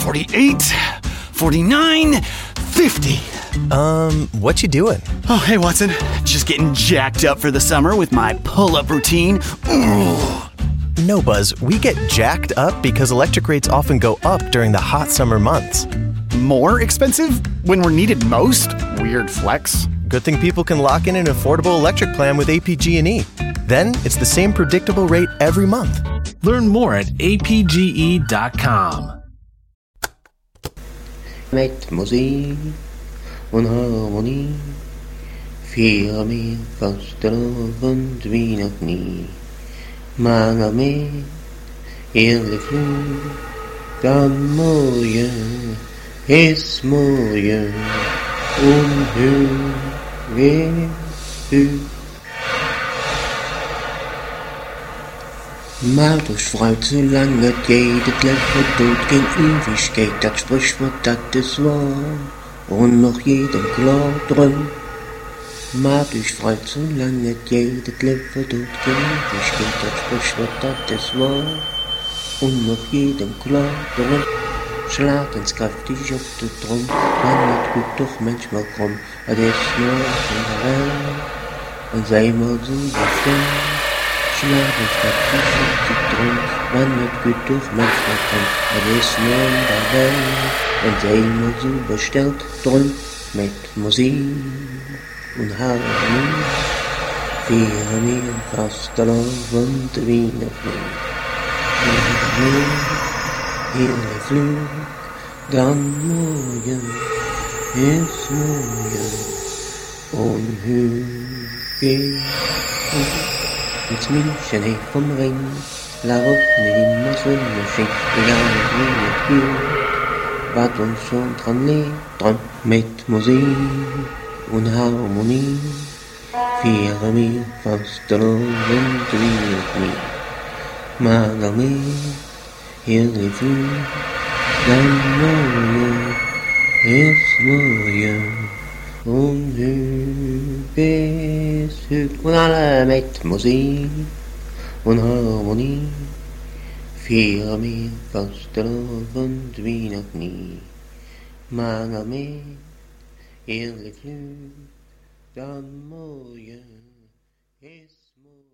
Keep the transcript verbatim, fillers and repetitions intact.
forty-eight, forty-nine, fifty. Um, what you doing? Oh, hey, Watson. Just getting jacked up for the summer with my pull-up routine. Ooh. No, Buzz, we get jacked up because electric rates often go up during the hot summer months. More expensive when we're needed most? Weird flex. Good thing people can lock in an affordable electric plan with A P G and E. Then it's the same predictable rate every month. Learn more at A P G E dot com. Met muziek en harmonie, vier meer vastelovend wie nog niet. Maar met heerlijk vloed, dan mooie is mooie, onheugelijk. Maar dus fruit zolang het geht, het leven doet geen eeuwigheid, dat sprichwort dat is waar, und noch jedem klar drum. Maar dus fruit zolang het geht, het leven doet geen eeuwigheid, dat sprichwort dat is waar, und noch jedem klar drum. Schlag eens krachtig op de trom, man het goed toch manchmal krom, het is nur in der Welt, en zij maar zo bestemd. Schlag eens krachtig op de trom, man het goed toch manchmal krom, het is nur in der Welt, en zij maar zo bestellt drum, met muziek en harmonie, vieren wir vastelovend wie nog niet. Heerlijk vloed, dan mooie is mooie, onheugelijk. Het München heeft vom Ring, daarop niet immer Sonnenschein, egal wie het gilt, wat ons schon dran leert, dran met muziek en harmonie, vieren wir vastelovend wie nog niet. Maar daarmee heerlijk vloed, dan mooie is mooie, onheugelijk is heugelijk. En alle met muziek en harmonie, vieren meer vastelovend wie nog niet. Maar daarmee heerlijk vloed, dan mooie is